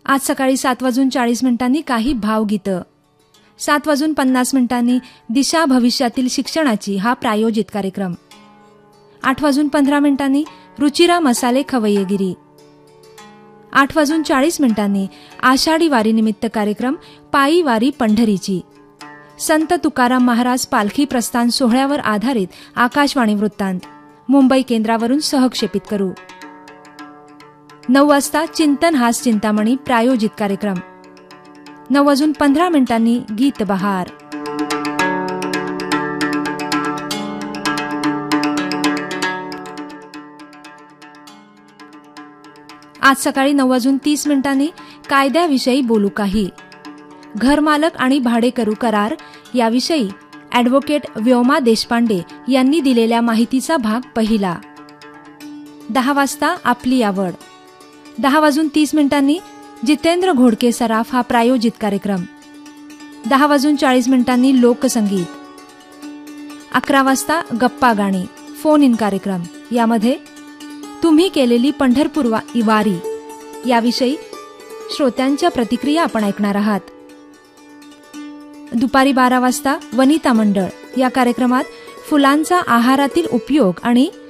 आज सकाळी 7:40 काही भावगीतं. 7:50 दिशा भविष्यातील शिक्षणाची हा प्रायोजित कार्यक्रम. 8:15 रुचिरा मसाले खवय्यगिरी. 8:40 आषाढी वारीनिमित्त कार्यक्रम पायी वारी पंढरीची. संत तुकाराम महाराज पालखी प्रस्थान सोहळ्यावर आधारित आकाशवाणी वृत्तांत मुंबई केंद्रावरून सहक्षेपित करू. 9 वाजता चिंतन हास चिंतामणी प्रायोजित कार्यक्रम. 9:15 गीत बहार. आज सकाळी 9:30 कायद्याविषयी बोलू काही. घरमालक आणि भाडेकरू करार याविषयी ॲडव्होकेट व्योमा देशपांडे यांनी दिलेल्या माहितीचा भाग पहिला. 10 वाजता आपली आवड. 10:30 जितेंद्र घोडके सराफ हा प्रायोजित कार्यक्रम. 10:40 लोकसंगीत. 11 वाजता गप्पा गाणी फोन इन कार्यक्रम. यामध्ये तुम्ही केलेली पंढरपूर वारी याविषयी श्रोत्यांच्या प्रतिक्रिया आपण ऐकणार आहात. दुपारी 12 वाजता वनिता मंडळ या कार्यक्रमात फुलांचा आहारातील उपयोग आणि